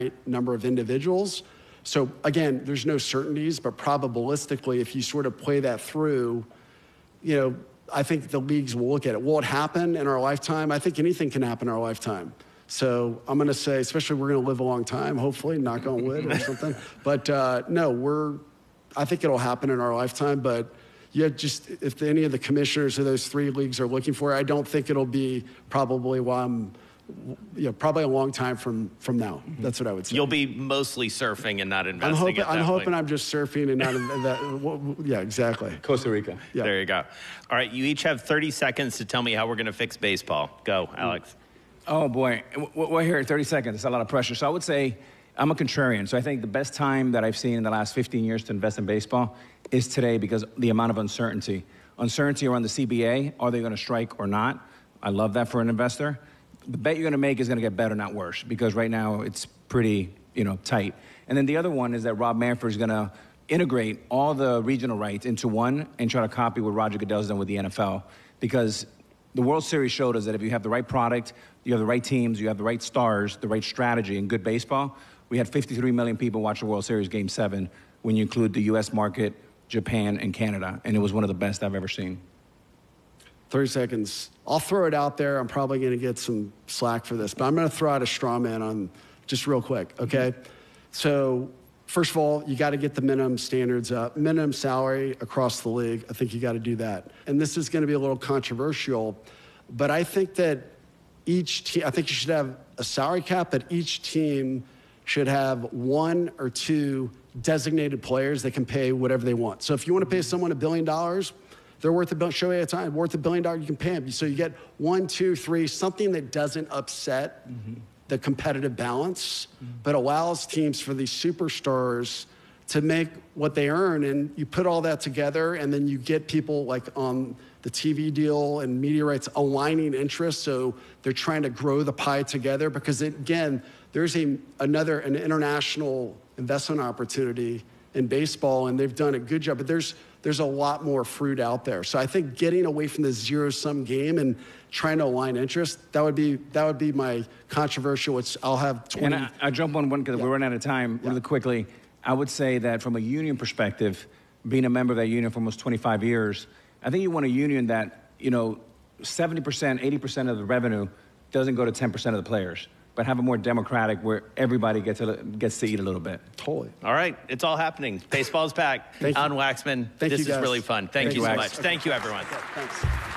number of individuals. So again, there's no certainties, but probabilistically, if you sort of play that through, I think the leagues will look at it. Will it happen in our lifetime? I think anything can happen in our lifetime. So I'm going to say, especially we're going to live a long time, hopefully, knock on wood or something. But no, I think it'll happen in our lifetime. But if any of the commissioners of those 3 leagues are looking for it, I don't think it'll be probably probably a long time from now. That's what I would say. You'll be mostly surfing and not investing. I'm hoping I'm just surfing and not in that. Yeah, exactly. Costa Rica. Yeah. There you go. All right, you each have 30 seconds to tell me how we're going to fix baseball. Go, Alex. Oh, boy. We're here at 30 seconds. It's a lot of pressure. So I would say I'm a contrarian. So I think the best time that I've seen in the last 15 years to invest in baseball is today because the amount of uncertainty. Uncertainty around the CBA. Are they going to strike or not? I love that for an investor. The bet you're going to make is going to get better, not worse, because right now it's pretty, tight. And then the other one is that Rob Manfred is going to integrate all the regional rights into one and try to copy what Roger Goodell's done with the NFL. Because the World Series showed us that if you have the right product, you have the right teams, you have the right stars, the right strategy, and good baseball. We had 53 million people watch the World Series Game 7 when you include the U.S. market, Japan, and Canada. And it was one of the best I've ever seen. 30 seconds. I'll throw it out there. I'm probably going to get some slack for this, but I'm going to throw out a straw man on just real quick, okay? So first of all, you got to get the minimum standards up. Minimum salary across the league, I think you got to do that. And this is going to be a little controversial, but I think that each team, I think you should have a salary cap, but each team should have 1 or 2 designated players that can pay whatever they want. So if you want to pay someone $1 billion, they're worth Shohei Ohtani, worth $1 billion, you can pay them. So you get 1, 2, 3, something that doesn't upset the competitive balance, but allows teams for these superstars to make what they earn. And you put all that together, and then you get people like on the TV deal and media rights aligning interests. So they're trying to grow the pie together because, again, there's an international investment opportunity in baseball, and they've done a good job. But there's a lot more fruit out there. So I think getting away from the zero-sum game and trying to align interests, that would be my controversial, which I'll have 20. And I'll jump on one because we're running out of time really quickly. I would say that from a union perspective, being a member of that union for almost 25 years, I think you want a union that, 70%, 80% of the revenue doesn't go to 10% of the players, but have a more democratic where everybody gets to eat a little bit. Totally. All right, it's all happening. Baseball's back. Thank you. Alan Waxman, Thank this you, guys. is really fun. Thank you so much. Wax. Thank you, everyone. Yeah, thanks.